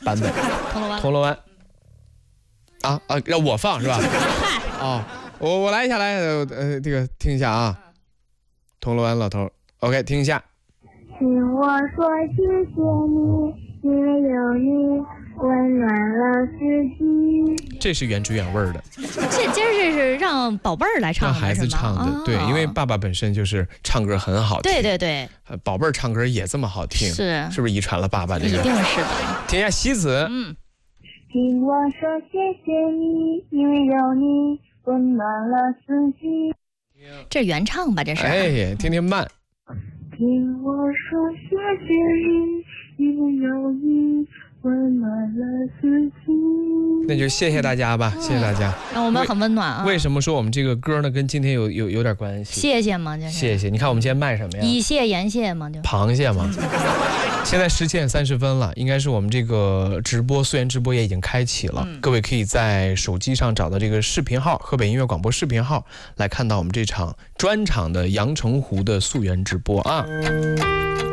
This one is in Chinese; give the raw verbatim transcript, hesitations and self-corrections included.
版本？ 铜锣湾。 铜锣湾。啊啊，让我放是吧？哦，我我来一下，来，呃，这个听一下啊。铜锣湾老头 ，OK， 听一下。 听我说谢谢你，因为有你温暖了四季。 这是原汁原味的。 这今儿这是让宝贝儿来唱的， 让孩子唱的， 哦、 对，因为爸爸本身就是唱歌很好听。 对对对， 宝贝儿唱歌也这么好听， 是是不是遗传了爸爸这个？ 一定是的。 听一下西子。 嗯。 听我说谢谢你，因为有你温暖了四季。 这原唱吧，这是。 哎，听听慢。 听我说谢谢你，因为有你温暖了四季。 那就谢谢大家吧，谢谢大家， 让我们很温暖啊。 为什么说我们这个歌呢跟今天有有有点关系？ 谢谢嘛，就是。 谢谢，你看我们今天卖什么呀？ 以谢言谢嘛，就。 螃蟹嘛。现在十七点三十分了，应该是我们这个直播素颜直播也已经开启了，嗯、各位可以在手机上找到这个视频号，河北音乐广播视频号，来看到我们这场专场的阳澄湖的素颜直播啊。